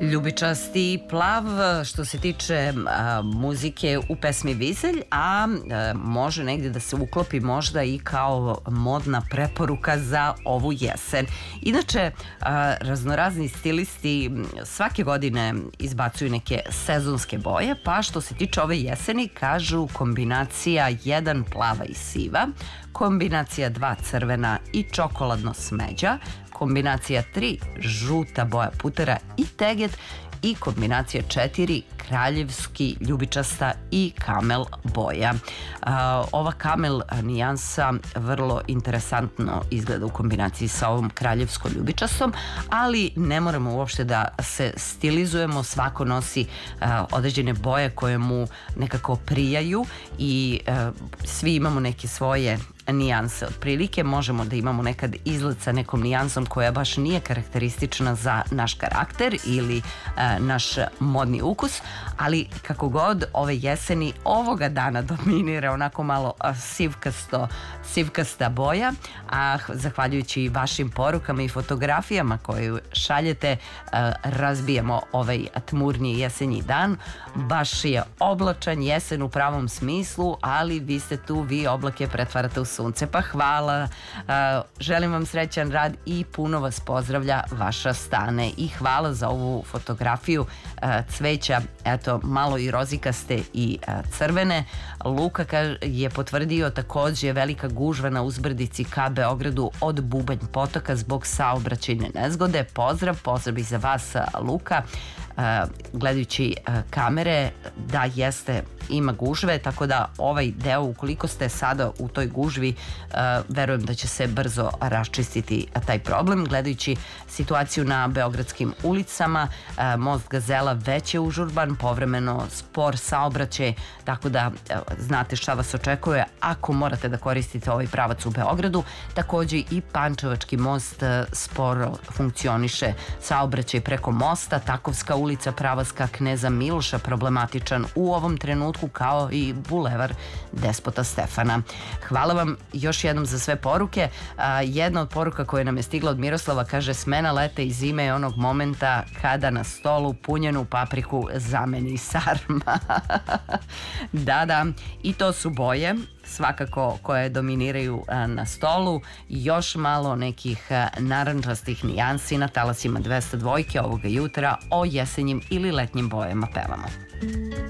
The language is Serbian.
Ljubičasti plav što se tiče muzike u pesmi Vizelj, a može negdje da se uklopi možda i kao modna preporuka za ovu jesen. Inače, raznorazni stilisti svake godine izbacuju neke sezonske boje, pa što se tiče ove jeseni kažu kombinacija 1 plava i siva, kombinacija 2 crvena i čokoladno smeđa, kombinacija 3 žuta boja putera i teget i kombinacija 4 kraljevski ljubičasta i kamel boja. Ova kamel nijansa vrlo interesantno izgleda u kombinaciji sa ovom kraljevskom ljubičastom, ali ne moramo uopšte da se stilizujemo, svako nosi određene boje koje mu nekako prijaju i svi imamo neke svoje nijanse. Otprilike možemo da imamo nekad izgled sa nekom nijansom koja baš nije karakteristična za naš karakter ili naš modni ukus, ali kako god ove jeseni ovoga dana dominira onako malo sivkasta boja, a zahvaljujući vašim porukama i fotografijama koje šaljete razbijemo ovaj tmurni jesenji dan. Baš je oblačan, jesen u pravom smislu, ali vi ste tu, vi oblake pretvarate u sunce, pa hvala, želim vam srećan rad i puno vas pozdravlja vaša Stane i hvala za ovu fotografiju cveća, eto malo i rozikaste i crvene. Luka je potvrdio takođe velika gužva na uzbrdici ka Beogradu od Bubanj potoka zbog saobraćajne nezgode. Pozdrav i za vas, Luka. Gledajući kamere, da jeste, ima gužve, tako da ovaj deo, ukoliko ste sada u toj gužvi, verujem da će se brzo raščistiti taj problem. Gledajući situaciju na beogradskim ulicama, most Gazela već je užurban, povremeno spor saobraćaj, tako da znate šta vas očekuje ako morate da koristite ovaj pravac u Beogradu. Takođe i Pančevački most sporo funkcioniše, saobraćaj preko mosta, Takovska ulica, pravac ka Kneza Miloša problematičan u ovom trenutku, kao i bulevar Despota Stefana. Hvala vam još jednom za sve poruke. Jedna od poruka koja nam je stigla od Miroslava kaže: smena leta i zime je onog momenta kada na stolu punjenu papriku zameni sarma. Da, i to su boje svakako koje dominiraju na stolu. Još malo nekih narandžastih nijansi na talasima 202 ovoga jutra o jesenjim ili letnjim bojama pevamo.